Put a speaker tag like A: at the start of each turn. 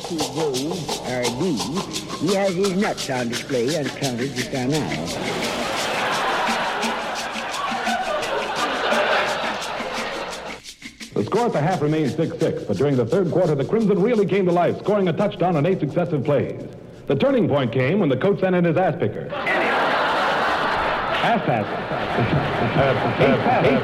A: R.D. He has his nuts on display on the counter just on now.
B: The score at the half remains 6-6, but during the third quarter, the Crimson really came to life, scoring a touchdown on 8 successive plays. The turning point came when the coach sent in his ass picker. Ass passer.